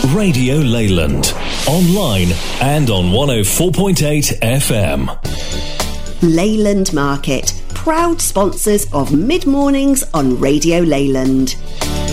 Radio Leyland. Online and on 104.8 FM. Leyland Market, proud sponsors of Mid Mornings on Radio Leyland.